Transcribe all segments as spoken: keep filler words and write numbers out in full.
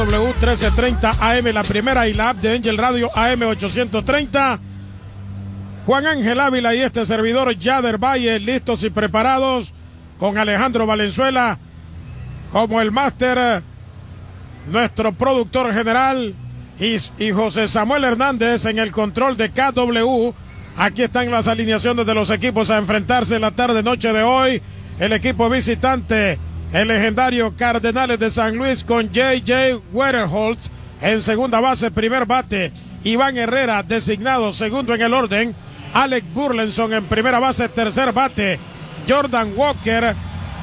W trece treinta A M, la primera, y la app de Angel Radio A M ochocientos treinta. Juan Ángel Ávila y este servidor Yader Valle, listos y preparados, con Alejandro Valenzuela como el máster, nuestro productor general, y, y José Samuel Hernández en el control de K W. Aquí están las alineaciones de los equipos a enfrentarse la tarde-noche de hoy. El equipo visitante, el legendario Cardenales de San Luis, con J J Wetterholz en segunda base, primer bate. Iván Herrera designado segundo en el orden. Alec Burleson en primera base, tercer bate. Jordan Walker,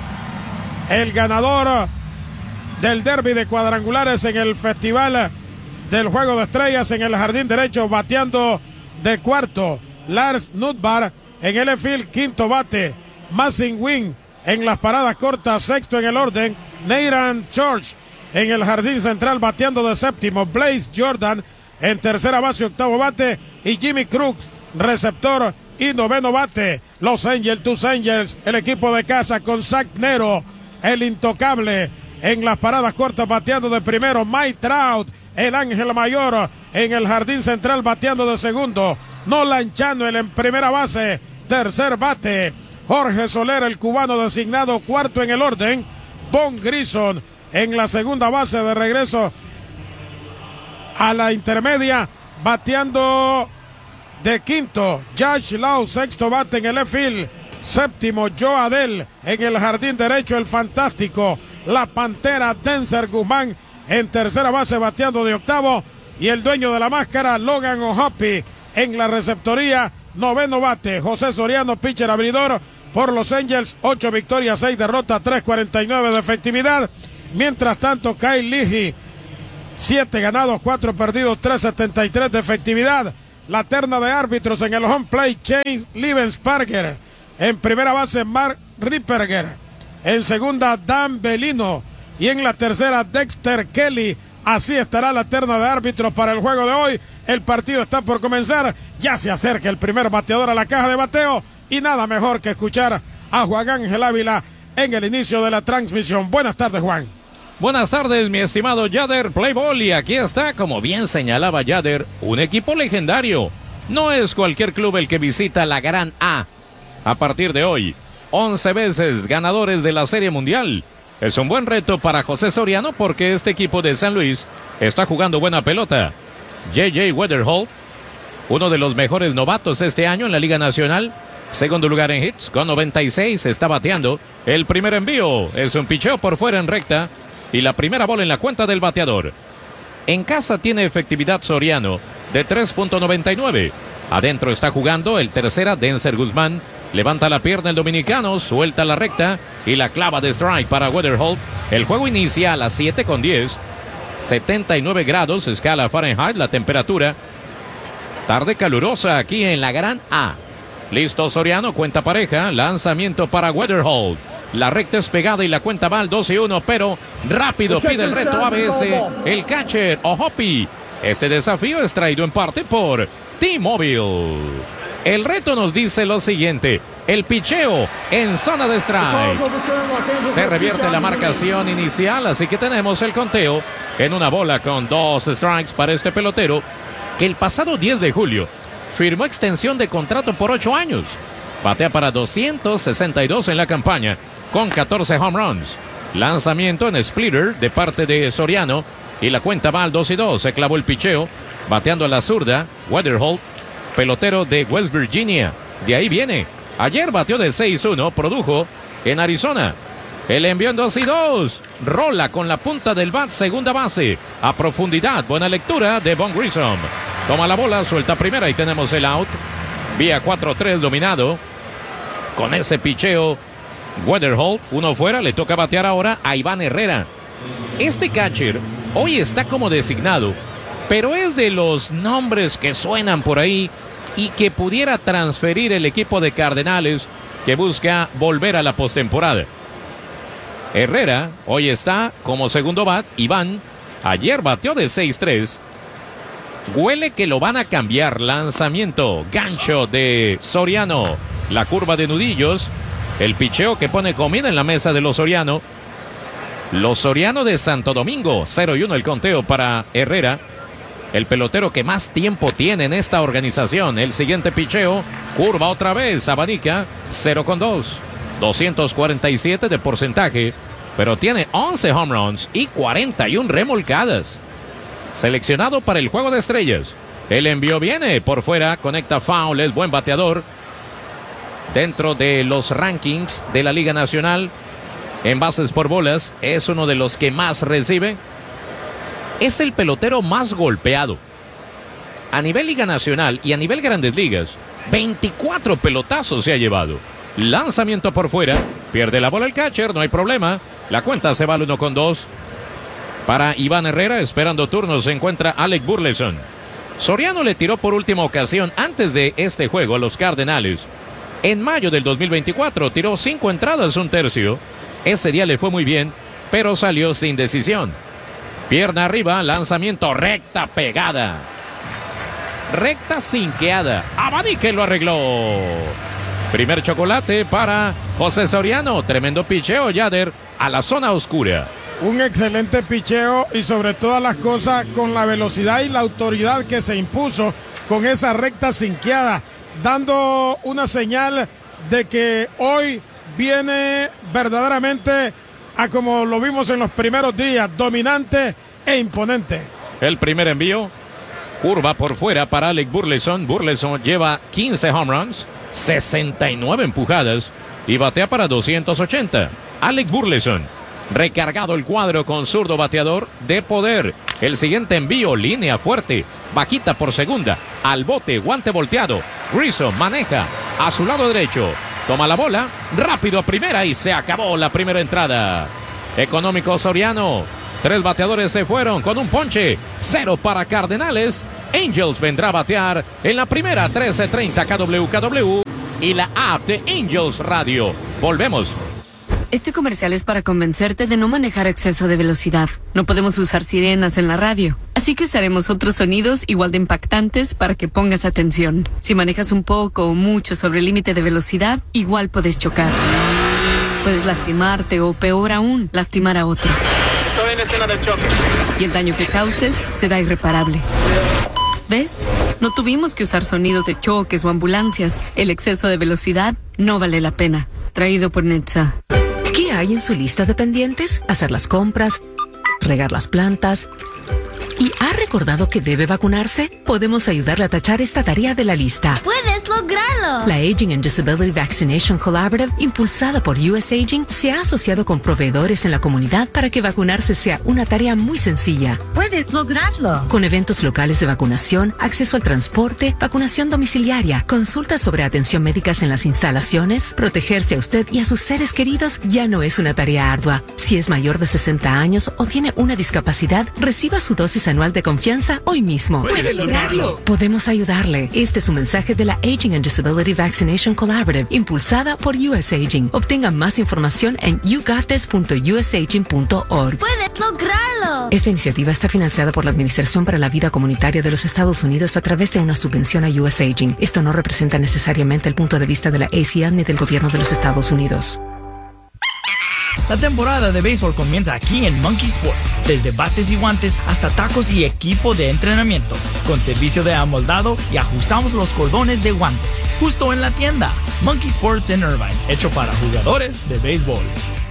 el ganador del derby de cuadrangulares en el Festival del Juego de Estrellas, en el jardín derecho, bateando de cuarto. Lars Nootbaar en el field, quinto bate. Mason Wing en las paradas cortas, sexto en el orden. Nathan Church en el jardín central, bateando de séptimo. Blaze Jordan en tercera base, octavo bate. Y Jimmy Crooks, receptor y noveno bate. Los Angels, tus Angels, el equipo de casa, con Zach Nero, el intocable, en las paradas cortas, bateando de primero. Mike Trout, el ángel mayor, en el jardín central, bateando de segundo. Nolan Chanuel en primera base, tercer bate. Jorge Soler, el cubano designado, cuarto en el orden. Von Grison en la segunda base, de regreso a la intermedia, bateando de quinto. Josh Lau, sexto bate en el left field. Séptimo, Joe Adell en el jardín derecho, el fantástico, la pantera Denzer Guzmán en tercera base, bateando de octavo. Y el dueño de la máscara, Logan O'Hoppe, en la receptoría, noveno bate. José Soriano, pitcher abridor por los Angels, ocho victorias, seis derrotas, tres cuarenta y nueve de efectividad. Mientras tanto, Kyle Leahy, siete ganados, cuatro perdidos, tres setenta y tres de efectividad. La terna de árbitros en el home plate: Chase Liebensparger. En primera base, Mark Ripperger. En segunda, Dan Bellino. Y en la tercera, Dexter Kelly. Así estará la terna de árbitros para el juego de hoy. El partido está por comenzar. Ya se acerca el primer bateador a la caja de bateo. Y nada mejor que escuchar a Juan Ángel Ávila en el inicio de la transmisión. Buenas tardes, Juan. Buenas tardes, mi estimado Yader Play Ball. Y aquí está, como bien señalaba Yader, un equipo legendario. No es cualquier club el que visita la Gran A. A partir de hoy, once veces ganadores de la Serie Mundial. Es un buen reto para José Soriano, porque este equipo de San Luis está jugando buena pelota. J J Wetterholz, uno de los mejores novatos este año en la Liga Nacional. Segundo lugar en hits, con noventa y seis, está bateando. El primer envío es un picheo por fuera en recta. Y la primera bola en la cuenta del bateador. En casa tiene efectividad Soriano de tres punto noventa y nueve. Adentro está jugando el tercera, Denzer Guzmán. Levanta la pierna el dominicano, suelta la recta y la clava de strike para Wetterholz. El juego inicia a las siete con diez. setenta y nueve grados, escala Fahrenheit, la temperatura. Tarde calurosa aquí en la Gran A. Listo Soriano, cuenta pareja, lanzamiento para Wetterholz. La recta es pegada y la cuenta va al dos y uno, pero rápido pide el reto A B S el catcher O'Hoppe. Este desafío es traído en parte por T-Mobile. El reto nos dice lo siguiente: el picheo en zona de strike. Se revierte la marcación inicial, así que tenemos el conteo en una bola con dos strikes para este pelotero, que el pasado diez de julio firmó extensión de contrato por ocho años. Batea para doscientos sesenta y dos en la campaña, con catorce home runs. Lanzamiento en splitter de parte de Soriano y la cuenta va al dos y dos. Se clavó el picheo, bateando a la zurda Wetterholz, pelotero de West Virginia. De ahí viene. Ayer bateó de seis uno, produjo en Arizona. El envío en dos y dos. Rola con la punta del bat, segunda base. A profundidad, buena lectura de Von Grison. Toma la bola, suelta primera y tenemos el out. Vía cuatro tres dominado. Con ese picheo, Wetterholz, uno fuera, le toca batear ahora a Iván Herrera. Este catcher hoy está como designado, pero es de los nombres que suenan por ahí y que pudiera transferir el equipo de Cardenales, que busca volver a la postemporada. Herrera hoy está como segundo bat. Iván ayer bateó de seis tres. Huele que lo van a cambiar. Lanzamiento, gancho de Soriano. La curva de nudillos. El picheo que pone comida en la mesa de los Soriano. Los Soriano de Santo Domingo, cero y uno el conteo para Herrera, el pelotero que más tiempo tiene en esta organización. El siguiente picheo, curva otra vez, abanica, cero con dos, doscientos cuarenta y siete de porcentaje, pero tiene once home runs y cuarenta y una remolcadas. Seleccionado para el Juego de Estrellas. El envío viene por fuera, conecta foul, es buen bateador. Dentro de los rankings de la Liga Nacional, en bases por bolas, es uno de los que más recibe. Es el pelotero más golpeado. A nivel Liga Nacional y a nivel Grandes Ligas, veinticuatro pelotazos se ha llevado. Lanzamiento por fuera, pierde la bola el catcher, no hay problema. La cuenta se va al uno con dos. Para Iván Herrera, esperando turno, se encuentra Alec Burleson. Soriano le tiró por última ocasión antes de este juego a los Cardenales. En mayo del dos mil veinticuatro tiró cinco entradas, un tercio. Ese día le fue muy bien, pero salió sin decisión. Pierna arriba, lanzamiento recta pegada. Recta sinqueada. Abanique lo arregló. Primer chocolate para José Soriano. Tremendo picheo, Yader, a la zona oscura. Un excelente picheo y sobre todas las cosas con la velocidad y la autoridad que se impuso con esa recta sinqueada, dando una señal de que hoy viene verdaderamente a como lo vimos en los primeros días, dominante e imponente. El primer envío, curva por fuera para Alec Burleson. Burleson lleva quince home runs, sesenta y nueve empujadas y batea para doscientos ochenta. Alec Burleson, recargado el cuadro con zurdo bateador de poder. El siguiente envío, línea fuerte, bajita por segunda, al bote, guante volteado. Rizzo maneja a su lado derecho, toma la bola, rápido a primera y se acabó la primera entrada. Económico Soriano, tres bateadores se fueron con un ponche, cero para Cardenales. Angels vendrá a batear en la primera, trece treinta K W K W y la app de Angels Radio. Volvemos. Este comercial es para convencerte de no manejar a exceso de velocidad. No podemos usar sirenas en la radio, así que usaremos otros sonidos igual de impactantes para que pongas atención. Si manejas un poco o mucho sobre el límite de velocidad, igual puedes chocar. Puedes lastimarte o, peor aún, lastimar a otros. Estoy en escena del choque. Y el daño que causes será irreparable. ¿Ves? No tuvimos que usar sonidos de choques o ambulancias. El exceso de velocidad no vale la pena. Traído por Netza. ¿Qué hay en su lista de pendientes? Hacer las compras, regar las plantas. ¿Y ha recordado que debe vacunarse? Podemos ayudarle a tachar esta tarea de la lista. ¡Puedes lograrlo! La Aging and Disability Vaccination Collaborative, impulsada por U S Aging, se ha asociado con proveedores en la comunidad para que vacunarse sea una tarea muy sencilla. ¡Puedes lograrlo! Con eventos locales de vacunación, acceso al transporte, vacunación domiciliaria, consultas sobre atención médicas en las instalaciones, protegerse a usted y a sus seres queridos ya no es una tarea ardua. Si es mayor de sesenta años o tiene una discapacidad, reciba su dosis anual de confianza hoy mismo. ¡Puede lograrlo! Podemos ayudarle. Este es un mensaje de la Aging and Disability Vaccination Collaborative, impulsada por U S Aging. Obtenga más información en you got this punto u s aging punto org. ¡Puedes lograrlo! Esta iniciativa está financiada por la Administración para la Vida Comunitaria de los Estados Unidos a través de una subvención a U S Aging. Esto no representa necesariamente el punto de vista de la A C L ni del gobierno de los Estados Unidos. La temporada de béisbol comienza aquí en Monkey Sports, desde bates y guantes hasta tacos y equipo de entrenamiento, con servicio de amoldado y ajustamos los cordones de guantes, justo en la tienda. Monkey Sports en Irvine, hecho para jugadores de béisbol.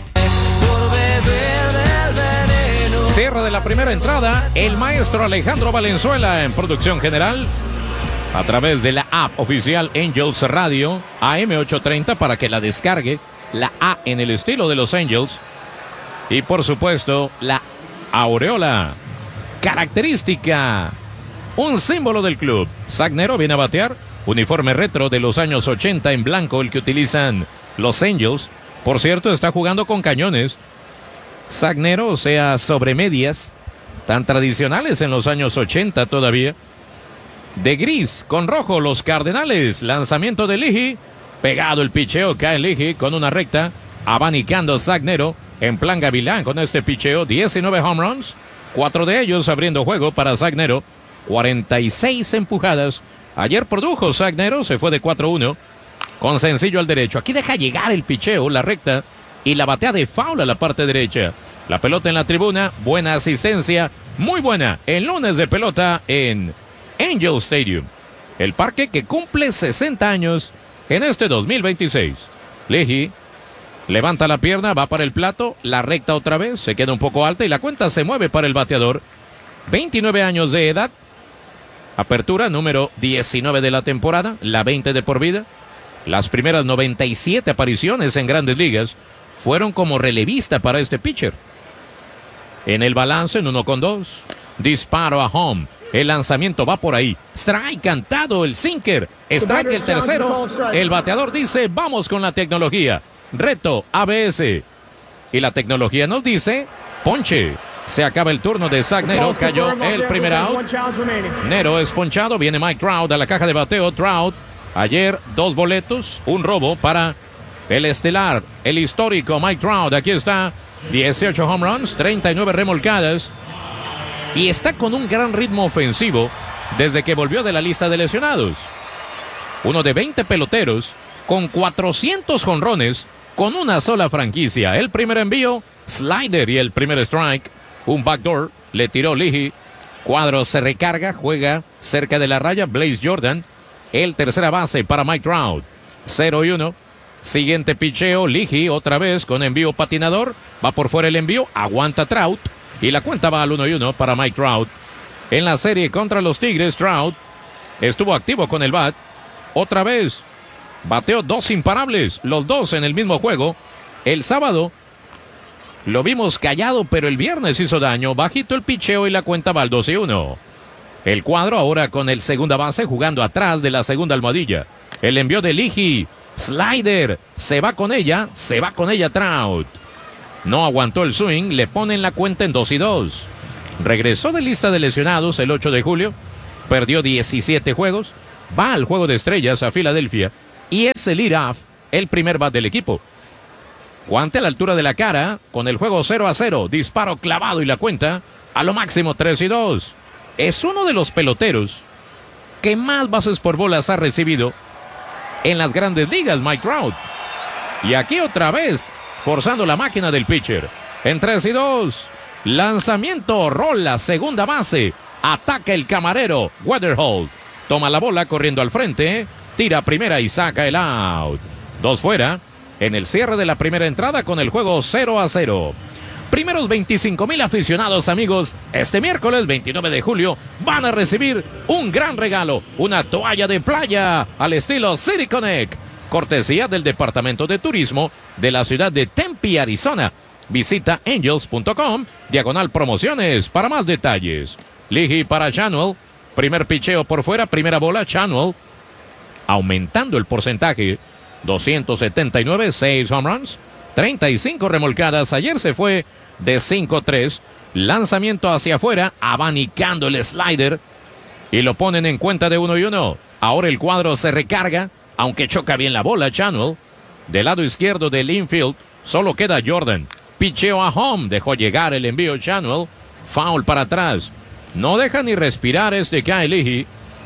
Cierre de la primera entrada, el maestro Alejandro Valenzuela en producción general, a través de la app oficial Angels Radio, A M ochocientos treinta, para que la descargue. La A en el estilo de los Angels. Y por supuesto, la aureola característica, un símbolo del club. Sagnero viene a batear. Uniforme retro de los años ochenta en blanco, el que utilizan los Angels. Por cierto, está jugando con cañones. Sagnero, o sea, sobre medias, tan tradicionales en los años ochenta todavía. De gris con rojo los Cardenales. Lanzamiento de Ligi. Pegado el picheo, cae Ligi con una recta, abanicando Sagnero en plan gavilán con este picheo. Diecinueve home runs, cuatro de ellos abriendo juego para Sagnero, cuarenta y seis empujadas. Ayer produjo Sagnero, se fue de cuatro uno con sencillo al derecho. Aquí deja llegar el picheo, la recta y la batea de foul a la parte derecha. La pelota en la tribuna, buena asistencia, muy buena. El lunes de pelota en Angel Stadium. El parque que cumple sesenta años en este dos mil veintiséis. Leahy levanta la pierna, va para el plato, la recta otra vez, se queda un poco alta y la cuenta se mueve para el bateador. veintinueve años de edad. Apertura número diecinueve de la temporada, la veinte de por vida. Las primeras noventa y siete apariciones en Grandes Ligas fueron como relevista para este pitcher. En el balance, en uno con dos. Disparo a home. El lanzamiento va por ahí. Strike cantado, el sinker. Strike el tercero. El bateador dice, vamos con la tecnología. Reto A B S. Y la tecnología nos dice, ponche. Se acaba el turno de Zach Nero. Cayó el primer out. Nero es ponchado. Viene Mike Trout a la caja de bateo. Trout. Ayer dos boletos. Un robo para el estelar. El histórico Mike Trout. Aquí está. dieciocho home runs. treinta y nueve remolcadas. Y está con un gran ritmo ofensivo desde que volvió de la lista de lesionados. Uno de veinte peloteros con cuatrocientos jonrones con una sola franquicia. El primer envío, slider y el primer strike. Un backdoor, le tiró Leahy. Cuadro se recarga, juega cerca de la raya Blaze Jordan. El tercera base para Mike Trout. cero y uno. Siguiente picheo, Leahy otra vez con envío patinador. Va por fuera el envío, aguanta Trout. Y la cuenta va al uno y uno para Mike Trout. En la serie contra los Tigres, Trout estuvo activo con el bat. Otra vez, bateó dos imparables, los dos en el mismo juego. El sábado lo vimos callado, pero el viernes hizo daño. Bajito el picheo y la cuenta va al dos y uno. El cuadro ahora con el segunda base jugando atrás de la segunda almohadilla. El envío de Leahy, slider, se va con ella, se va con ella Trout. No aguantó el swing, le ponen la cuenta en dos y dos. Regresó de lista de lesionados el ocho de julio, perdió diecisiete juegos, va al juego de estrellas a Filadelfia y es el lead-off, el primer bat del equipo. Guante a la altura de la cara, con el juego cero a cero, disparo clavado y la cuenta a lo máximo tres y dos. Es uno de los peloteros que más bases por bolas ha recibido en las Grandes Ligas, Mike Trout. Y aquí otra vez, forzando la máquina del pitcher. En tres y dos. Lanzamiento, rola, segunda base. Ataca el camarero, Weatherholt. Toma la bola corriendo al frente. Tira primera y saca el out. Dos fuera. En el cierre de la primera entrada con el juego cero a cero. Primeros veinticinco mil aficionados, amigos. Este miércoles veintinueve de julio van a recibir un gran regalo. Una toalla de playa al estilo City Connect. Cortesía del Departamento de Turismo de la ciudad de Tempe, Arizona. Visita angels punto com, diagonal promociones para más detalles. Leahy para Chanuel. Primer picheo por fuera, primera bola, Chanuel. Aumentando el porcentaje. doscientos setenta y nueve, seis home runs, treinta y cinco remolcadas. Ayer se fue de cinco tres. Lanzamiento hacia afuera, abanicando el slider. Y lo ponen en cuenta de uno y uno. Ahora el cuadro se recarga. Aunque choca bien la bola, Chanuel. Del lado izquierdo del infield, solo queda Jordan. Picheo a home, dejó llegar el envío Chanuel. Foul para atrás. No deja ni respirar este Kyle Leahy.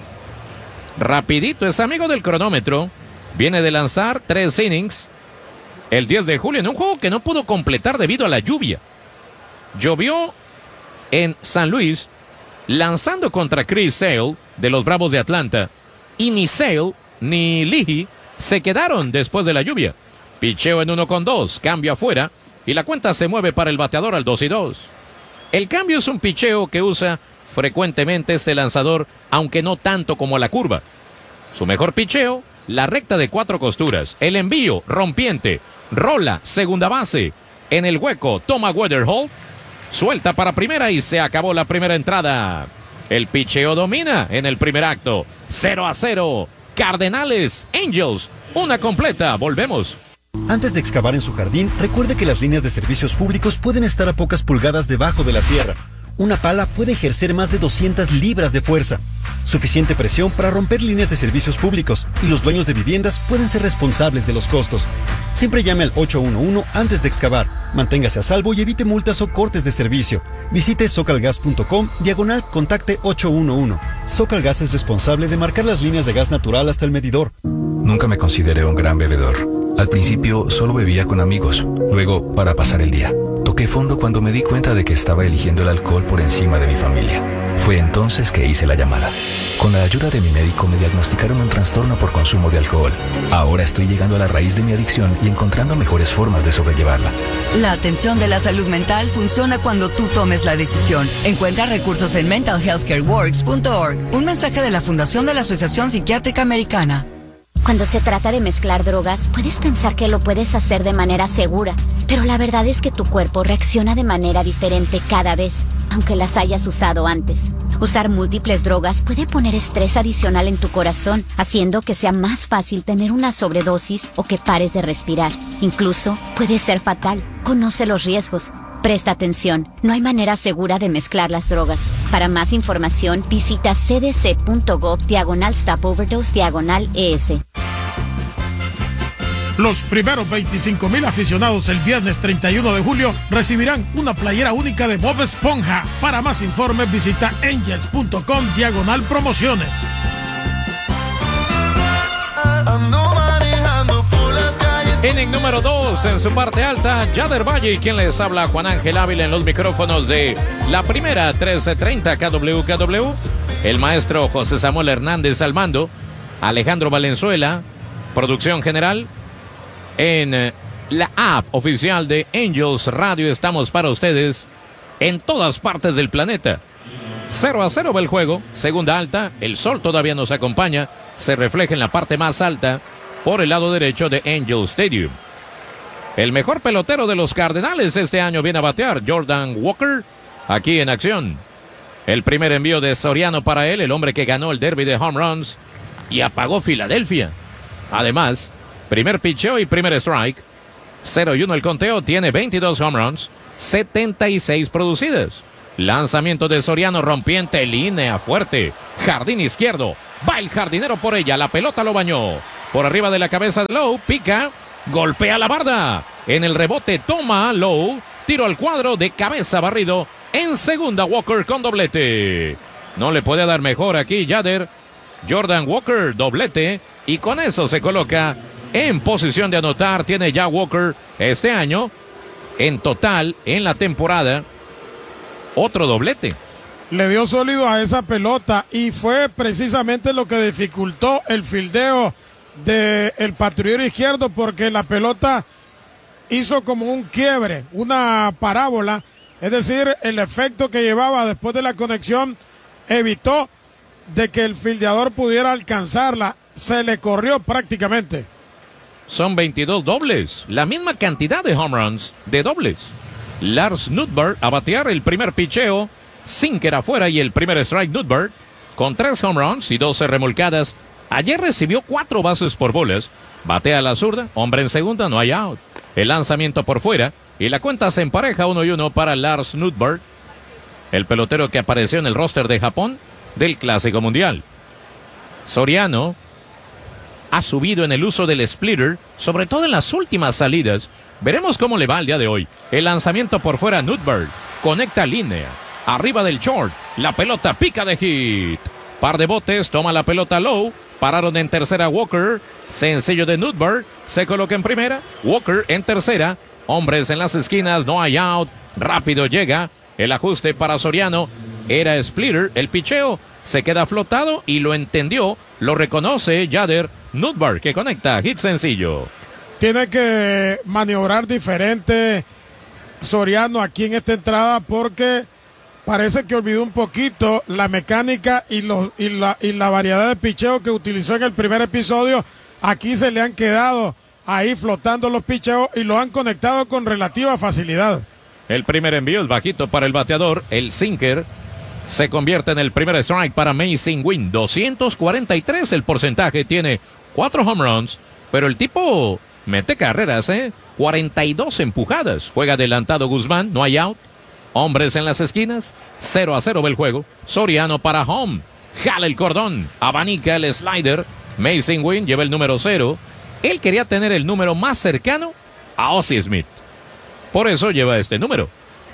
Rapidito, es amigo del cronómetro. Viene de lanzar tres innings. El diez de julio en un juego que no pudo completar debido a la lluvia. Llovió en San Luis, lanzando contra Chris Sale de los Bravos de Atlanta. Y ni Sale ni Leahy se quedaron después de la lluvia. Picheo en uno con dos, cambio afuera y la cuenta se mueve para el bateador al dos y dos. El cambio es un picheo que usa frecuentemente este lanzador, aunque no tanto como a la curva. Su mejor picheo, la recta de cuatro costuras. El envío, rompiente, rola, segunda base. En el hueco, toma Weatherholt, suelta para primera y se acabó la primera entrada. El picheo domina en el primer acto. cero a cero. Cardenales, Angels, una completa. Volvemos. Antes de excavar en su jardín, recuerde que las líneas de servicios públicos pueden estar a pocas pulgadas debajo de la tierra. Una pala puede ejercer más de doscientas libras de fuerza. Suficiente presión para romper líneas de servicios públicos y los dueños de viviendas pueden ser responsables de los costos. Siempre llame al ocho uno uno antes de excavar. Manténgase a salvo y evite multas o cortes de servicio. Visite socalgas punto com, diagonal, contacte ocho uno uno. Socalgas es responsable de marcar las líneas de gas natural hasta el medidor. Nunca me consideré un gran bebedor. Al principio solo bebía con amigos, luego para pasar el día. Toqué fondo cuando me di cuenta de que estaba eligiendo el alcohol por encima de mi familia. Fue entonces que hice la llamada. Con la ayuda de mi médico me diagnosticaron un trastorno por consumo de alcohol. Ahora estoy llegando a la raíz de mi adicción y encontrando mejores formas de sobrellevarla. La atención de la salud mental funciona cuando tú tomes la decisión. Encuentra recursos en mental health care works punto org. Un mensaje de la Fundación de la Asociación Psiquiátrica Americana. Cuando se trata de mezclar drogas, puedes pensar que lo puedes hacer de manera segura, pero la verdad es que tu cuerpo reacciona de manera diferente cada vez, aunque las hayas usado antes. Usar múltiples drogas puede poner estrés adicional en tu corazón, haciendo que sea más fácil tener una sobredosis o que pares de respirar. Incluso puede ser fatal. Conoce los riesgos. Presta atención, no hay manera segura de mezclar las drogas. Para más información, visita cdc.gov diagonal stop overdose diagonal ES. Los primeros veinticinco mil aficionados el viernes treinta y uno de julio recibirán una playera única de Bob Esponja. Para más informes visita angels.com diagonal promociones. Inning número dos en su parte alta, Yader Valle, y quien les habla, Juan Ángel Ávila, en los micrófonos de la primera trece treinta K W K W. El maestro José Samuel Hernández al mando, Alejandro Valenzuela, producción general. En la app oficial de Angels Radio estamos para ustedes en todas partes del planeta. cero a cero va el juego, segunda alta, el sol todavía nos acompaña, se refleja en la parte más alta por el lado derecho de Angel Stadium. El mejor pelotero de los Cardenales este año viene a batear, Jordan Walker, aquí en acción. El primer envío de Soriano para él, el hombre que ganó el derby de home runs y apagó Filadelfia. Además, primer pitcheo y primer strike. cero y uno el conteo, tiene veintidós home runs, setenta y seis producidas. Lanzamiento de Soriano, rompiente, línea fuerte, jardín izquierdo. Va el jardinero por ella, la pelota lo bañó. Por arriba de la cabeza de Lowe, pica, golpea la barda. En el rebote toma Lowe, tiro al cuadro, de cabeza barrido. En segunda, Walker con doblete. No le puede dar mejor aquí Yader. Jordan Walker, doblete. Y con eso se coloca en posición de anotar. Tiene ya Walker este año, en total, en la temporada, otro doblete. Le dio sólido a esa pelota y fue precisamente lo que dificultó el fildeo del patrullero izquierdo, porque la pelota hizo como un quiebre, una parábola, es decir, el efecto que llevaba después de la conexión evitó de que el fildeador pudiera alcanzarla, se le corrió prácticamente. Son veintidós dobles, la misma cantidad de home runs de dobles. Lars Nootbaar a batear el primer picheo, sinker afuera y el primer strike. Nootbaar con tres home runs y doce remolcadas. Ayer recibió cuatro bases por bolas. Batea a la zurda, hombre en segunda, no hay out. El lanzamiento por fuera y la cuenta se empareja uno y uno para Lars Nootbaar, el pelotero que apareció en el roster de Japón del Clásico Mundial. Soriano ha subido en el uso del splitter, sobre todo en las últimas salidas. Veremos cómo le va el día de hoy. El lanzamiento por fuera, Nootbaar conecta línea, arriba del short, la pelota pica de hit. Par de botes, toma la pelota Lowe. Pararon en tercera Walker, sencillo de Nootbaar, se coloca en primera, Walker en tercera, hombres en las esquinas, no hay out, rápido llega, el ajuste para Soriano, era splitter, el picheo se queda flotado y lo entendió, lo reconoce Yader. Nootbaar que conecta, hit sencillo. Tiene que maniobrar diferente Soriano aquí en esta entrada, porque parece que olvidó un poquito la mecánica y, lo, y, la, y la variedad de picheo que utilizó en el primer episodio. Aquí se le han quedado ahí flotando los picheos y lo han conectado con relativa facilidad. El primer envío es bajito para el bateador, el sinker se convierte en el primer strike para Mason Wynn. doscientos cuarenta y tres el porcentaje, tiene cuatro home runs, pero el tipo mete carreras, ¿eh? cuarenta y dos empujadas. Juega adelantado Guzmán, no hay out. Hombres en las esquinas, cero a cero va el juego. Soriano para home, jala el cordón, abanica el slider. Mason Wynn lleva el número cero. Él quería tener el número más cercano a Ozzie Smith, por eso lleva este número.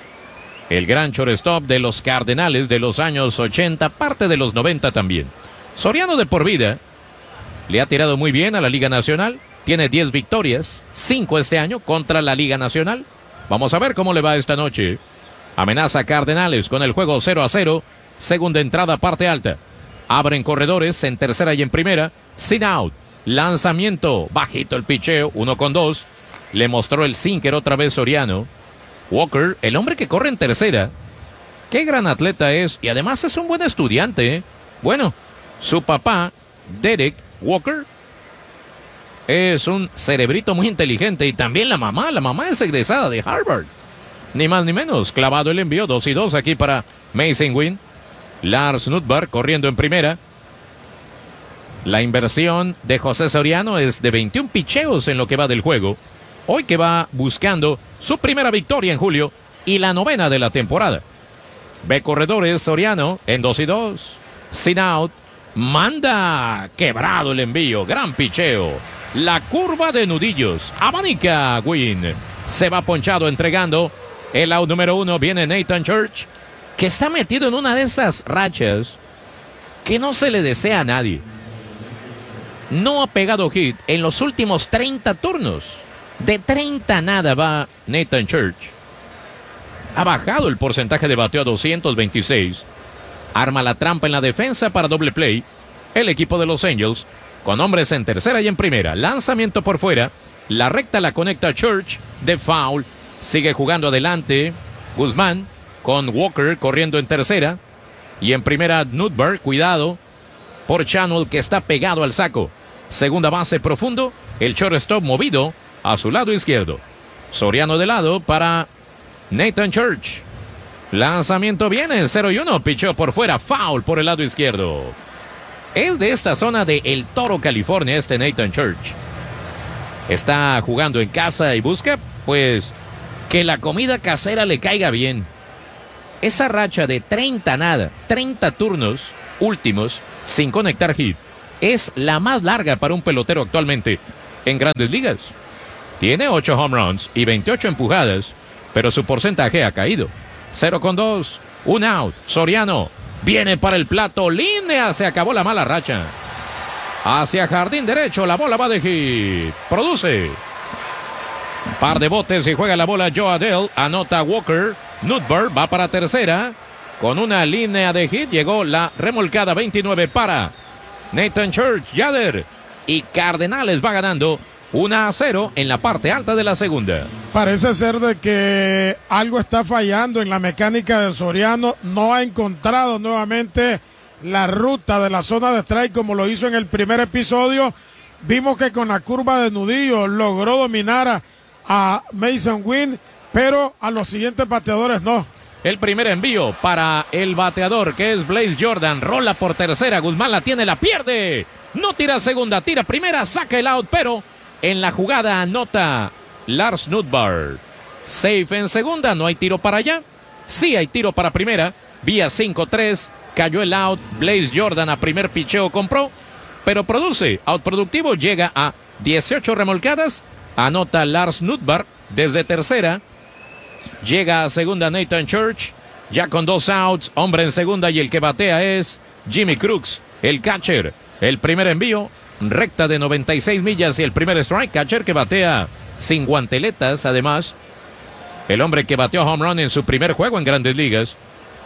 El gran shortstop de los Cardenales de los años ochenta, parte de los noventa también. Soriano de por vida le ha tirado muy bien a la Liga Nacional. Tiene diez victorias, cinco este año contra la Liga Nacional. Vamos a ver cómo le va esta noche. Amenaza Cardenales con el juego cero a cero. Segunda entrada, parte alta. Abren corredores en tercera y en primera. Sin out. Lanzamiento. Bajito el picheo. Uno con dos. Le mostró el sinker otra vez Soriano. Walker, el hombre que corre en tercera. Qué gran atleta es. Y además es un buen estudiante. ¿eh? Bueno, su papá, Derek Walker, es un cerebrito muy inteligente. Y también la mamá. La mamá es egresada de Harvard. Ni más ni menos. Clavado el envío. Dos y dos aquí para Mason Wynn. Lars Nootbaar corriendo en primera. La inversión de José Soriano es de veintiún picheos en lo que va del juego. Hoy que va buscando su primera victoria en julio y la novena de la temporada. Ve corredores Soriano en dos y dos. Sin out. Manda quebrado el envío. Gran picheo. La curva de nudillos. Abanica Wynn. Se va ponchado entregando. El out número uno viene Nathan Church, que está metido en una de esas rachas que no se le desea a nadie. No ha pegado hit en los últimos treinta turnos. De treinta nada va Nathan Church. Ha bajado el porcentaje de bateo a doscientos veintiséis. Arma la trampa en la defensa para doble play. El equipo de los Angels, con hombres en tercera y en primera. Lanzamiento por fuera. La recta la conecta Church de foul. Sigue jugando adelante Guzmán con Walker corriendo en tercera. Y en primera Nootbaar, cuidado por Channel que está pegado al saco. Segunda base profundo. El shortstop movido a su lado izquierdo. Soriano de lado para Nathan Church. Lanzamiento viene, cero y uno. Pichó por fuera, foul por el lado izquierdo. Es de esta zona de El Toro, California, este Nathan Church. Está jugando en casa y busca, pues, que la comida casera le caiga bien. Esa racha de treinta nada, treinta turnos últimos sin conectar hit, es la más larga para un pelotero actualmente en Grandes Ligas. Tiene ocho home runs y veintiocho empujadas, pero su porcentaje ha caído. cero con dos, un out. Soriano viene para el plato, línea, se acabó la mala racha. Hacia jardín derecho, la bola va de hit. Produce. Par de botes y juega la bola Joe Adell. Anota Walker. Nootbaar va para tercera. Con una línea de hit llegó la remolcada veintinueve para Nathan Church. Yader. Y Cardenales va ganando uno a cero en la parte alta de la segunda. Parece ser de que algo está fallando en la mecánica de Soriano. No ha encontrado nuevamente la ruta de la zona de strike como lo hizo en el primer episodio. Vimos que con la curva de nudillo logró dominar a a Mason Wynn, pero a los siguientes bateadores no. El primer envío para el bateador que es Blaze Jordan. Rola por tercera. Guzmán la tiene, la pierde. No tira segunda, tira primera, saca el out, pero en la jugada anota Lars Nootbaar. Safe en segunda, no hay tiro para allá. Sí hay tiro para primera. Vía cinco tres, cayó el out. Blaze Jordan a primer picheo compró, pero produce. Out productivo, llega a dieciocho remolcadas. Anota Lars Nootbaar desde tercera. Llega a segunda Nathan Church. Ya con dos outs. Hombre en segunda y el que batea es Jimmy Crooks, el catcher. El primer envío. Recta de noventa y seis millas y el primer strike. Catcher que batea sin guanteletas. Además, el hombre que bateó home run en su primer juego en Grandes Ligas.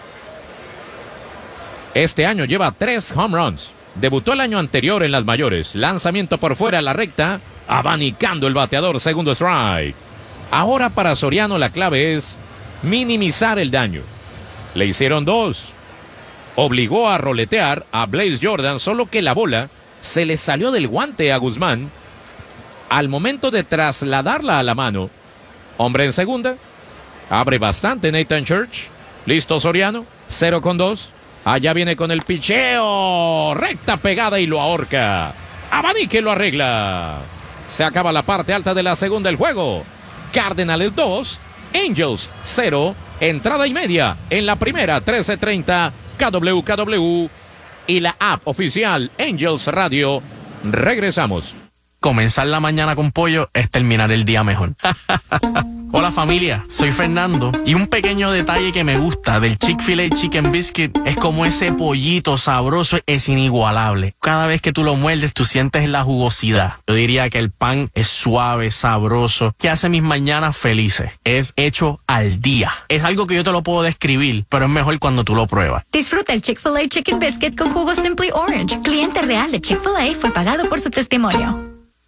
Este año lleva tres home runs. Debutó el año anterior en las mayores. Lanzamiento por fuera a la recta. Abanicando el bateador, segundo strike. Ahora para Soriano la clave es minimizar el daño. Le hicieron dos. Obligó a roletear a Blaze Jordan, solo que la bola se le salió del guante a Guzmán. Al momento de trasladarla a la mano. Hombre en segunda. Abre bastante Nathan Church. Listo Soriano. cero con dos. Allá viene con el picheo. Recta pegada y lo ahorca. Abanique lo arregla. Se acaba la parte alta de la segunda el juego. Cardenales dos, Angels cero. Entrada y media en la primera, trece treinta, K W K W y la app oficial Angels Radio. Regresamos. comenzar la mañana con pollo es terminar el día mejor. Hola familia, soy Fernando y un pequeño detalle que me gusta del Chick-fil-A Chicken Biscuit es como ese pollito sabroso es inigualable. Cada vez que tú lo muerdes tú sientes la jugosidad. Yo diría que el pan es suave, sabroso, que hace mis mañanas felices. Es hecho al día. Es algo que yo te lo puedo describir, pero es mejor cuando tú lo pruebas. Disfruta el Chick-fil-A Chicken Biscuit con jugo Simply Orange. Cliente real de Chick-fil-A fue pagado por su testimonio.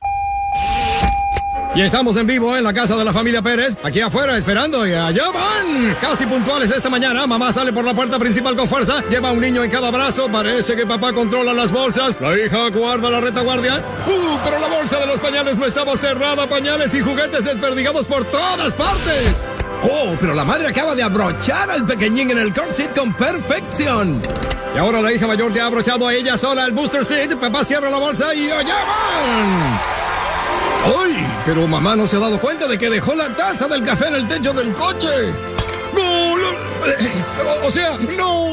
Y estamos en vivo en la casa de la familia Pérez, aquí afuera esperando y allá van. Casi puntuales esta mañana, mamá sale por la puerta principal con fuerza, lleva a un niño en cada brazo, parece que papá controla las bolsas, la hija guarda la retaguardia. ¡Uh! Pero la bolsa de los pañales no estaba cerrada, pañales y juguetes desperdigados por todas partes. Oh, pero la madre acaba de abrochar al pequeñín en el car seat con perfección. Y ahora la hija mayor ya ha abrochado a ella sola el booster seat, papá cierra la bolsa y allá van. ¡Ay! Pero mamá no se ha dado cuenta de que dejó la taza del café en el techo del coche. ¡No! O sea, ¡no!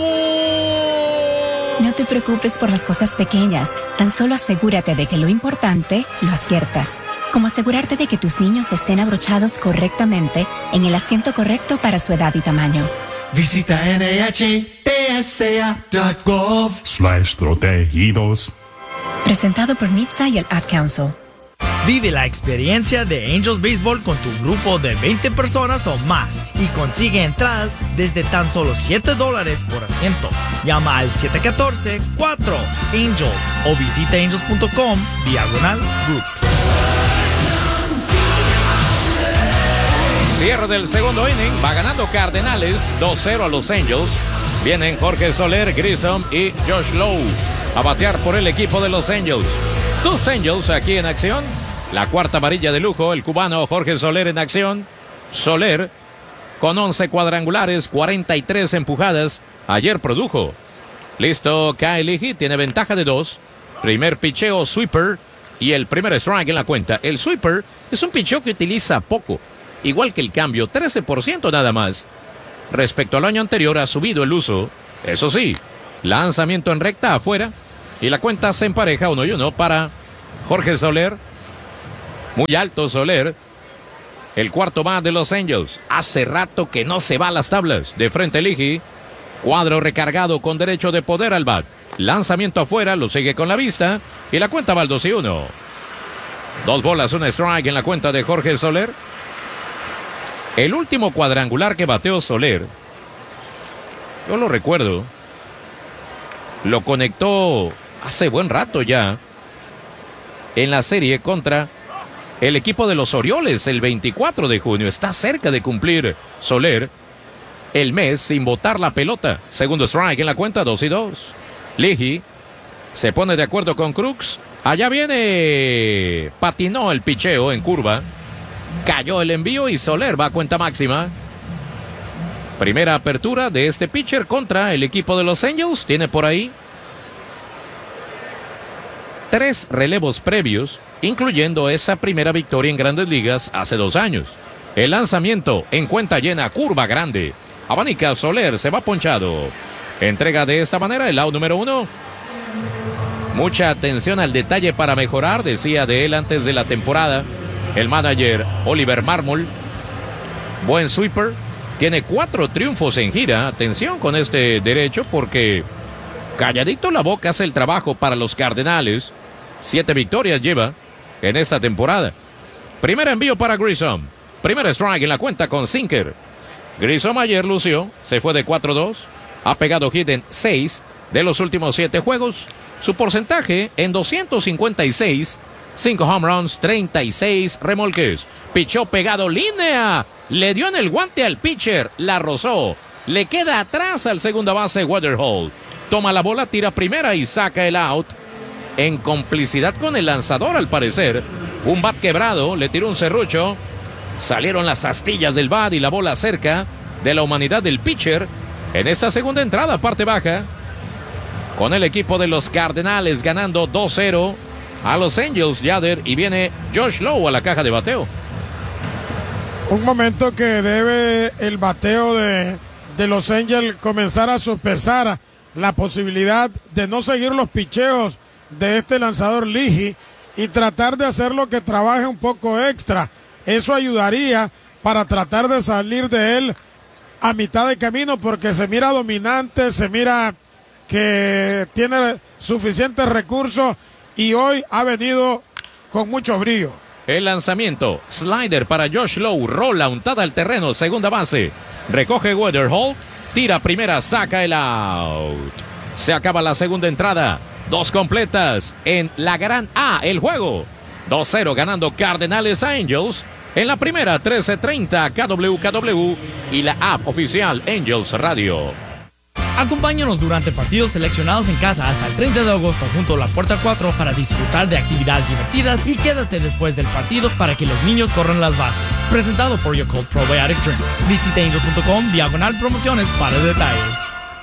No te preocupes por las cosas pequeñas. Tan solo asegúrate de que lo importante lo aciertas. Como asegurarte de que tus niños estén abrochados correctamente en el asiento correcto para su edad y tamaño. Visita N H T S A punto gov slash protegidos. Presentado por N H T S A y el Ad Council. Vive la experiencia de Angels Baseball con tu grupo de veinte personas o más y consigue entradas desde tan solo siete dólares por asiento. Llama al siete uno cuatro, cuatro Angels o visita angels punto com diagonal groups. Cierre del segundo inning, va ganando Cardenales dos cero a los Angels. Vienen Jorge Soler, Grissom y Josh Lowe a batear por el equipo de los Angels. Dos Angels aquí en acción. La cuarta amarilla de lujo, el cubano Jorge Soler en acción. Soler con once cuadrangulares, cuarenta y tres empujadas. Ayer produjo. Listo, Kyle Leahy tiene ventaja de dos. Primer picheo, sweeper. Y el primer strike en la cuenta. El sweeper es un picheo que utiliza poco. Igual que el cambio, trece por ciento nada más. Respecto al año anterior ha subido el uso. Eso sí, lanzamiento en recta afuera. Y la cuenta se empareja uno y uno para Jorge Soler. Muy alto Soler. El cuarto más de los Angels. Hace rato que no se va a las tablas. De frente Leahy. Cuadro recargado con derecho de poder al bat. Lanzamiento afuera, lo sigue con la vista. Y la cuenta va al dos y uno. Dos bolas, un strike en la cuenta de Jorge Soler. El último cuadrangular que bateó Soler, yo lo recuerdo, lo conectó hace buen rato ya en la serie contra el equipo de los Orioles el veinticuatro de junio. Está cerca de cumplir Soler el mes sin botar la pelota. Segundo strike en la cuenta, dos y dos. Leahy se pone de acuerdo con Cruz. Allá viene, patinó el picheo en curva. Cayó el envío y Soler va a cuenta máxima. Primera apertura de este pitcher contra el equipo de los Angels. Tiene por ahí tres relevos previos, incluyendo esa primera victoria en Grandes Ligas hace dos años. El lanzamiento en cuenta llena, curva grande. Abanica Soler, se va ponchado. Entrega de esta manera el out número uno. Mucha atención al detalle para mejorar, decía de él antes de la temporada el manager Oliver Marmol. Buen sweeper. Tiene cuatro triunfos en gira. Atención con este derecho porque calladito la boca hace el trabajo para los Cardenales. Siete victorias lleva en esta temporada. Primer envío para Grissom. Primer strike en la cuenta con sinker. Grissom ayer lució. Se fue de cuatro dos. Ha pegado hit en seis de los últimos siete juegos. Su porcentaje en doscientos cincuenta y seis. cinco home runs, treinta y seis remolques. Pichó pegado, línea. Le dio en el guante al pitcher. La rozó. Le queda atrás al segunda base Waterhole. Toma la bola, tira primera y saca el out. En complicidad con el lanzador, al parecer. Un bat quebrado, le tiró un serrucho. Salieron las astillas del bat y la bola cerca de la humanidad del pitcher. En esta segunda entrada, parte baja. Con el equipo de los Cardenales ganando dos cero a los Angels, Yader, y viene Josh Lowe a la caja de bateo. Un momento que debe el bateo de, de los Angels comenzar a sopesar la posibilidad de no seguir los picheos de este lanzador Leahy, y tratar de hacer lo que trabaje un poco extra. Eso ayudaría para tratar de salir de él a mitad de camino, porque se mira dominante, se mira que tiene suficientes recursos y hoy ha venido con mucho brío. El lanzamiento, slider para Josh Lowe, rola untada al terreno, segunda base. Recoge Weatherholt, tira primera, saca el out. Se acaba la segunda entrada, dos completas en la gran A, el juego. dos cero ganando Cardenales a Angels. En la primera, trece treinta, K W K W y la app oficial Angels Radio. Acompáñanos durante partidos seleccionados en casa hasta el treinta de agosto junto a la Puerta cuatro para disfrutar de actividades divertidas y quédate después del partido para que los niños corran las bases. Presentado por Yakult Probiotic Drink. Visita angel punto com diagonal promociones para detalles.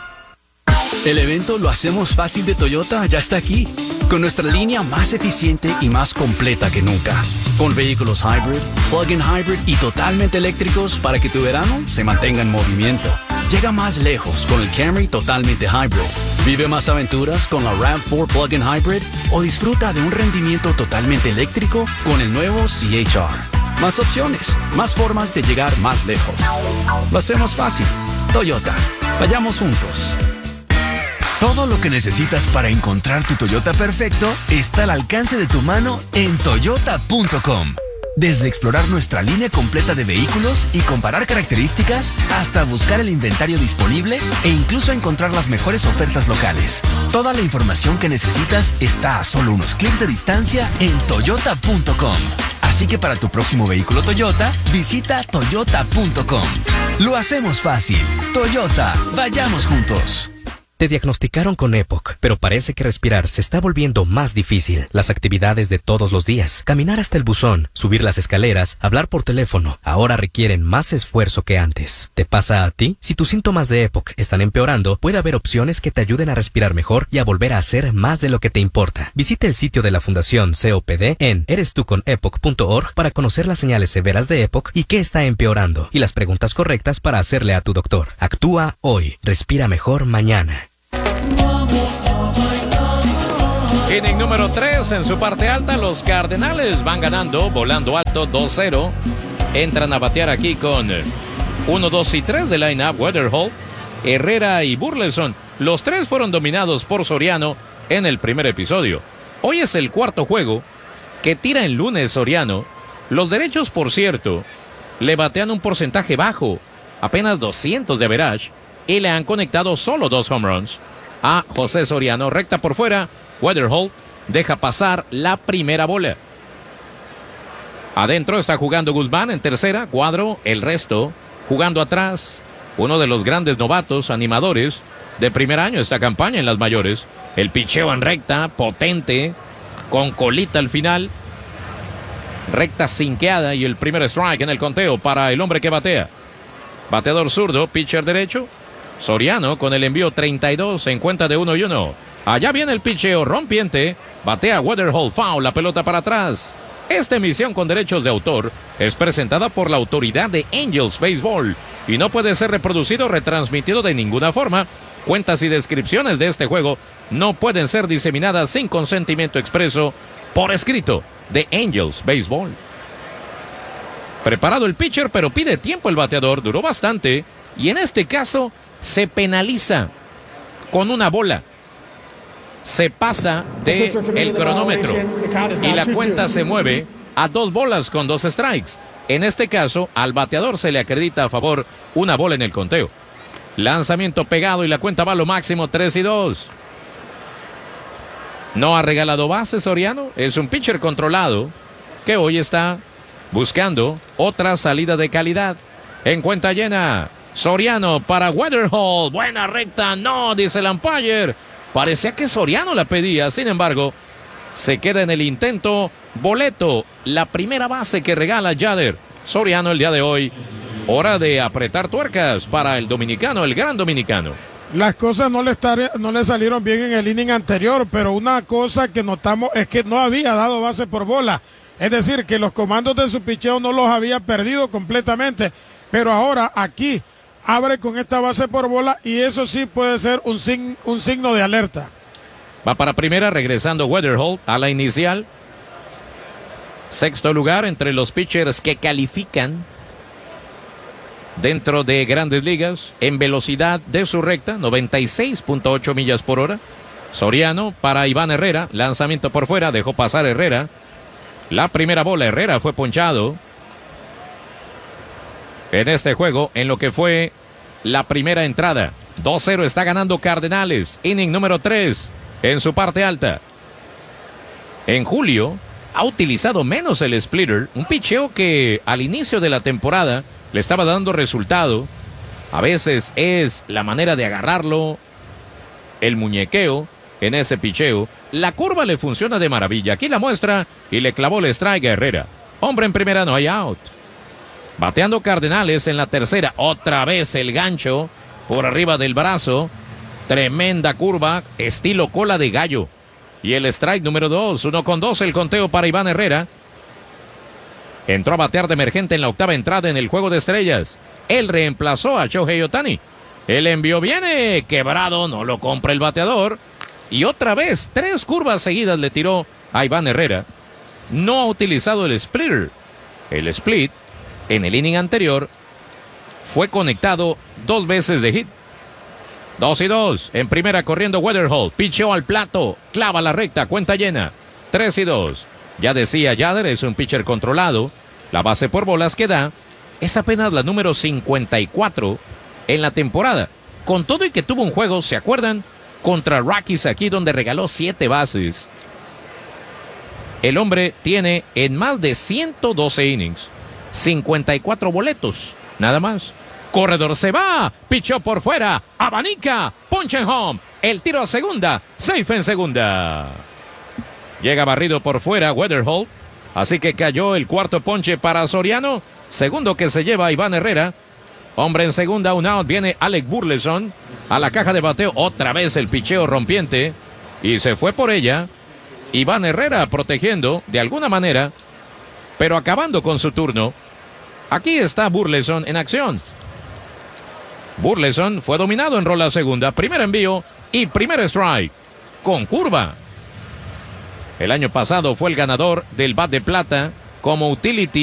El evento Lo Hacemos Fácil de Toyota ya está aquí, con nuestra línea más eficiente y más completa que nunca. Con vehículos hybrid, plug-in hybrid y totalmente eléctricos para que tu verano se mantenga en movimiento. Llega más lejos con el Camry totalmente hybrid. Vive más aventuras con la RAV cuatro plug-in hybrid o disfruta de un rendimiento totalmente eléctrico con el nuevo C H R. Más opciones, más formas de llegar más lejos. Lo hacemos fácil. Toyota. Vayamos juntos. Todo lo que necesitas para encontrar tu Toyota perfecto está al alcance de tu mano en toyota punto com. Desde explorar nuestra línea completa de vehículos y comparar características, hasta buscar el inventario disponible e incluso encontrar las mejores ofertas locales. Toda la información que necesitas está a solo unos clics de distancia en toyota punto com. Así que para tu próximo vehículo Toyota, visita toyota punto com. Lo hacemos fácil. Toyota, vayamos juntos. Te diagnosticaron con E P O C, pero parece que respirar se está volviendo más difícil. Las actividades de todos los días, caminar hasta el buzón, subir las escaleras, hablar por teléfono, ahora requieren más esfuerzo que antes. ¿Te pasa a ti? Si tus síntomas de E P O C están empeorando, puede haber opciones que te ayuden a respirar mejor y a volver a hacer más de lo que te importa. Visita el sitio de la Fundación C O P D en eres tú con epoc punto org para conocer las señales severas de E P O C y qué está empeorando, y las preguntas correctas para hacerle a tu doctor. Actúa hoy. Respira mejor mañana. Inning número tres en su parte alta, los Cardenales van ganando, volando alto, dos cero. Entran a batear aquí con uno, dos y tres de line-up, Weatherholt, Herrera y Burleson. Los tres fueron dominados por Soriano en el primer episodio. Hoy es el cuarto juego que tira en lunes Soriano. Los derechos, por cierto, le batean un porcentaje bajo, apenas doscientos de average, y le han conectado solo dos home runs a José Soriano. Recta por fuera, Weatherholt deja pasar la primera bola. Adentro está jugando Guzmán en tercera, Cuadro, el resto jugando atrás. Uno de los grandes novatos, animadores de primer año esta campaña en las mayores. El picheo en recta, potente, con colita al final. Recta cinqueada y el primer strike en el conteo para el hombre que batea. Bateador zurdo, pitcher derecho. Soriano con el envío treinta y dos en cuenta de uno y uno. Allá viene el picheo rompiente. Batea Weatherholt, foul, la pelota para atrás. Esta emisión con derechos de autor es presentada por la autoridad de Angels Baseball y no puede ser reproducido o retransmitido de ninguna forma. Cuentas y descripciones de este juego no pueden ser diseminadas sin consentimiento expreso por escrito de Angels Baseball. Preparado el pitcher, pero pide tiempo el bateador. Duró bastante y en este caso se penaliza con una bola. Se pasa de el cronómetro y la cuenta se mueve a dos bolas con dos strikes. En este caso, al bateador se le acredita a favor una bola en el conteo. Lanzamiento pegado y la cuenta va a lo máximo tres y dos. No ha regalado bases Soriano. Es un pitcher controlado que hoy está buscando otra salida de calidad. En cuenta llena, Soriano para Weatherholt. Buena recta, no, dice el umpire. Parecía que Soriano la pedía, sin embargo, se queda en el intento. Boleto, la primera base que regala Yader. Soriano el día de hoy. Hora de apretar tuercas para el dominicano, el gran dominicano. Las cosas no le, estar, no le salieron bien en el inning anterior, pero una cosa que notamos es que no había dado base por bola. Es decir, que los comandos de su picheo no los había perdido completamente. Pero ahora aquí abre con esta base por bola y eso sí puede ser un, sign, un signo de alerta. Va para primera, regresando Weatherholt a la inicial. Sexto lugar entre los pitchers que califican dentro de Grandes Ligas en velocidad de su recta, noventa y seis punto ocho millas por hora. Soriano para Iván Herrera, lanzamiento por fuera, dejó pasar Herrera. La primera bola, Herrera fue ponchado en este juego, en lo que fue la primera entrada. dos cero está ganando Cardenales, inning número tres en su parte alta. En julio ha utilizado menos el splitter, un picheo que al inicio de la temporada le estaba dando resultado. A veces es la manera de agarrarlo, el muñequeo en ese picheo. La curva le funciona de maravilla. Aquí la muestra y le clavó el strike a Herrera. Hombre en primera, no hay out. Bateando Cardenales en la tercera. Otra vez el gancho por arriba del brazo. Tremenda curva, estilo cola de gallo. Y el strike número dos. Uno con dos el conteo para Iván Herrera. Entró a batear de emergente en la octava entrada en el Juego de Estrellas. Él reemplazó a Shohei Ohtani. El envío viene quebrado, no lo compra el bateador. Y otra vez, tres curvas seguidas le tiró a Iván Herrera. No ha utilizado el splitter. El split, en el inning anterior, fue conectado dos veces de hit. Dos y dos. En primera corriendo Weatherholt. Picheó al plato. Clava la recta. Cuenta llena. Tres y dos. Ya decía Yader, es un pitcher controlado. La base por bolas que da es apenas la número cincuenta y cuatro en la temporada. Con todo y que tuvo un juego, ¿se acuerdan? Contra Rockies aquí, donde regaló siete bases. El hombre tiene en más de ciento doce innings cincuenta y cuatro boletos, nada más. Corredor se va, pichó por fuera, abanica, ponche en home, el tiro a segunda, safe en segunda. Llega barrido por fuera Weatherholt, así que cayó el cuarto ponche para Soriano, segundo que se lleva Iván Herrera. Hombre en segunda, un out, viene Alec Burleson a la caja de bateo, otra vez el picheo rompiente, y se fue por ella. Iván Herrera protegiendo de alguna manera, pero acabando con su turno. Aquí está Burleson en acción. Burleson fue dominado en rola segunda, primer envío y primer strike, con curva. El año pasado fue el ganador del bat de plata como utility